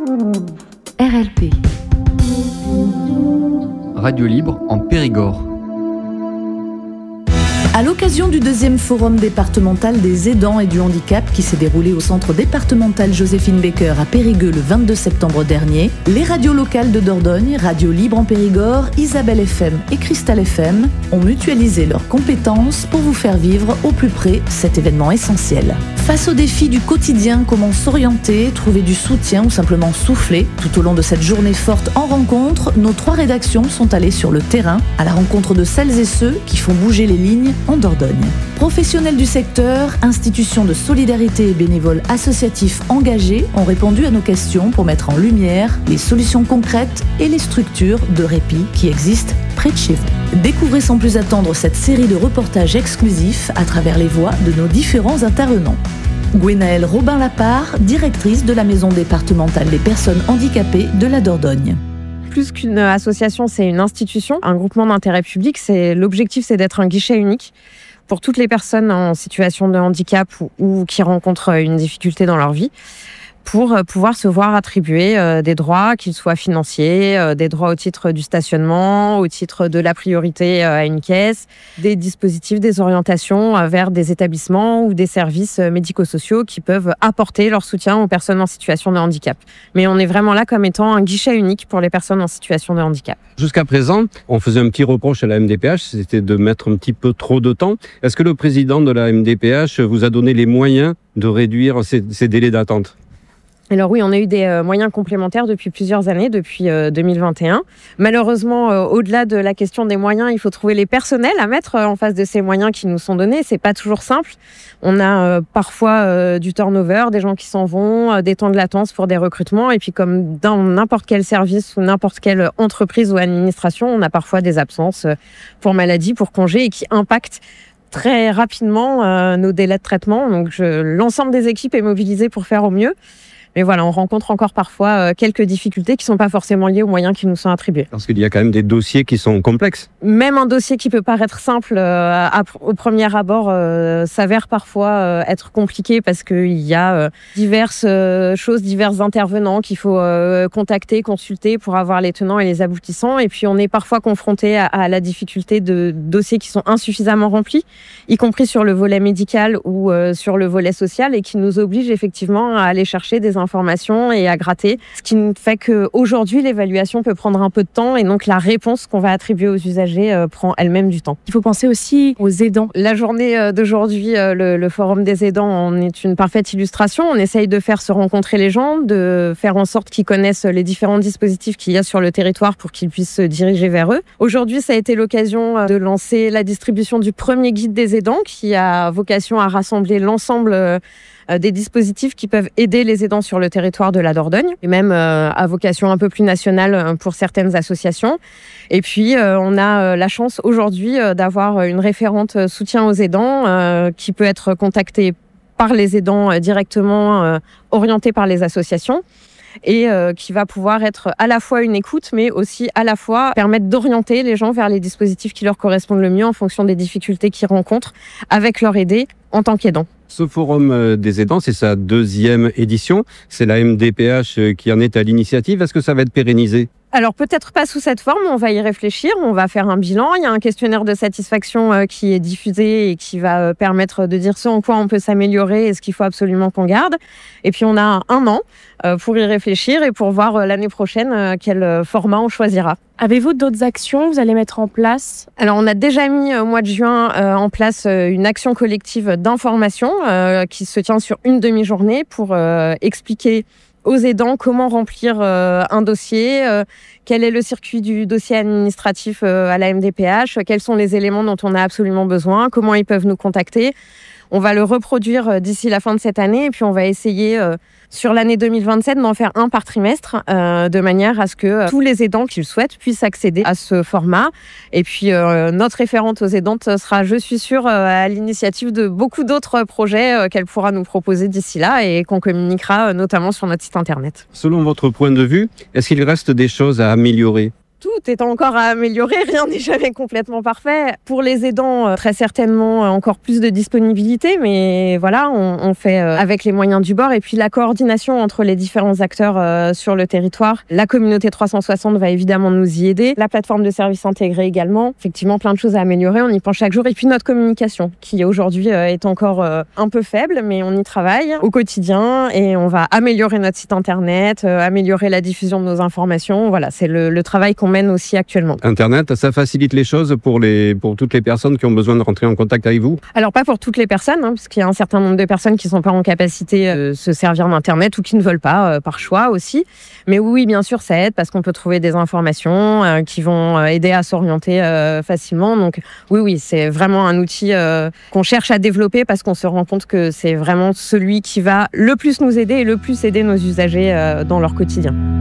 RLP. Radio libre en Périgord. À l'occasion du 2e forum départemental des aidants et du handicap qui s'est déroulé au centre départemental Joséphine Baker à Périgueux le 22 septembre dernier, les radios locales de Dordogne, Radio Libre en Périgord, Isabelle FM et Cristal FM ont mutualisé leurs compétences pour vous faire vivre au plus près cet événement essentiel. Face aux défis du quotidien, comment s'orienter, trouver du soutien ou simplement souffler, tout au long de cette journée forte en rencontre, nos 3 rédactions sont allées sur le terrain à la rencontre de celles et ceux qui font bouger les lignes en Dordogne. Professionnels du secteur, institutions de solidarité et bénévoles associatifs engagés ont répondu à nos questions pour mettre en lumière les solutions concrètes et les structures de répit qui existent près de chez vous. Découvrez sans plus attendre cette série de reportages exclusifs à travers les voix de nos différents intervenants. Gwenaëlle Robin-Lapart, directrice de la Maison départementale des personnes handicapées de la Dordogne. Plus qu'une association, c'est une institution, un groupement d'intérêt public. L'objectif, c'est d'être un guichet unique pour toutes les personnes en situation de handicap ou qui rencontrent une difficulté dans leur vie, pour pouvoir se voir attribuer des droits, qu'ils soient financiers, des droits au titre du stationnement, au titre de la priorité à une caisse, des dispositifs, des orientations vers des établissements ou des services médico-sociaux qui peuvent apporter leur soutien aux personnes en situation de handicap. Mais on est vraiment là comme étant un guichet unique pour les personnes en situation de handicap. Jusqu'à présent, on faisait un petit reproche à la MDPH, c'était de mettre un petit peu trop de temps. Est-ce que le président de la MDPH vous a donné les moyens de réduire ces délais d'attente ? Alors oui, on a eu des moyens complémentaires depuis plusieurs années, depuis 2021. Malheureusement, au-delà de la question des moyens, il faut trouver les personnels à mettre en face de ces moyens qui nous sont donnés. C'est pas toujours simple. On a parfois du turnover, des gens qui s'en vont, des temps de latence pour des recrutements. Et puis comme dans n'importe quel service ou n'importe quelle entreprise ou administration, on a parfois des absences pour maladie, pour congé et qui impactent très rapidement nos délais de traitement. Donc l'ensemble des équipes est mobilisé pour faire au mieux. Mais voilà, on rencontre encore parfois quelques difficultés qui ne sont pas forcément liées aux moyens qui nous sont attribués. Parce qu'il y a quand même des dossiers qui sont complexes. Même un dossier qui peut paraître simple au premier abord s'avère parfois être compliqué parce qu'il y a diverses choses, divers intervenants qu'il faut contacter, consulter pour avoir les tenants et les aboutissants. Et puis on est parfois confronté à la difficulté de dossiers qui sont insuffisamment remplis, y compris sur le volet médical ou sur le volet social, et qui nous obligent effectivement à aller chercher des informations et à gratter. Ce qui fait qu'aujourd'hui, l'évaluation peut prendre un peu de temps et donc la réponse qu'on va attribuer aux usagers prend elle-même du temps. Il faut penser aussi aux aidants. La journée d'aujourd'hui, le Forum des aidants en est une parfaite illustration. On essaye de faire se rencontrer les gens, de faire en sorte qu'ils connaissent les différents dispositifs qu'il y a sur le territoire pour qu'ils puissent se diriger vers eux. Aujourd'hui, ça a été l'occasion de lancer la distribution du premier guide des aidants qui a vocation à rassembler l'ensemble des dispositifs qui peuvent aider les aidants sur le territoire de la Dordogne, et même à vocation un peu plus nationale pour certaines associations. Et puis, on a la chance aujourd'hui d'avoir une référente soutien aux aidants qui peut être contactée par les aidants directement, orientée par les associations, et qui va pouvoir être à la fois une écoute, mais aussi à la fois permettre d'orienter les gens vers les dispositifs qui leur correspondent le mieux en fonction des difficultés qu'ils rencontrent avec leur aidé en tant qu'aidant. Ce forum des aidants, c'est sa 2e édition. C'est la MDPH qui en est à l'initiative. Est-ce que ça va être pérennisé ? Alors peut-être pas sous cette forme, on va y réfléchir, on va faire un bilan. Il y a un questionnaire de satisfaction qui est diffusé et qui va permettre de dire ce en quoi on peut s'améliorer et ce qu'il faut absolument qu'on garde. Et puis on a 1 an pour y réfléchir et pour voir l'année prochaine quel format on choisira. Avez-vous d'autres actions que vous allez mettre en place ? Alors on a déjà mis au mois de juin en place une action collective d'information qui se tient sur une demi-journée pour expliquer aux aidants comment remplir un dossier, quel est le circuit du dossier administratif à la MDPH, quels sont les éléments dont on a absolument besoin, comment ils peuvent nous contacter. On va le reproduire d'ici la fin de cette année et puis on va essayer sur l'année 2027 d'en faire un par trimestre de manière à ce que tous les aidants qui le souhaitent puissent accéder à ce format. Et puis notre référente aux aidantes sera, je suis sûre, à l'initiative de beaucoup d'autres projets qu'elle pourra nous proposer d'ici là et qu'on communiquera notamment sur notre site internet. Selon votre point de vue, est-ce qu'il reste des choses à améliorer ? Tout est encore à améliorer, rien n'est jamais complètement parfait. Pour les aidants, très certainement encore plus de disponibilité, mais voilà, on fait avec les moyens du bord et puis la coordination entre les différents acteurs sur le territoire. La communauté 360 va évidemment nous y aider, la plateforme de services intégrés également. Effectivement, plein de choses à améliorer, on y pense chaque jour. Et puis notre communication, qui aujourd'hui est encore un peu faible, mais on y travaille au quotidien et on va améliorer notre site internet, améliorer la diffusion de nos informations. Voilà, c'est le travail qu'on mène aussi actuellement. Internet, ça facilite les choses pour toutes les personnes qui ont besoin de rentrer en contact avec vous? Alors pas pour toutes les personnes, parce qu'il y a un certain nombre de personnes qui ne sont pas en capacité de se servir d'Internet ou qui ne veulent pas, par choix aussi. Mais oui, bien sûr, ça aide parce qu'on peut trouver des informations qui vont aider à s'orienter facilement. Donc oui, c'est vraiment un outil qu'on cherche à développer parce qu'on se rend compte que c'est vraiment celui qui va le plus nous aider et le plus aider nos usagers dans leur quotidien.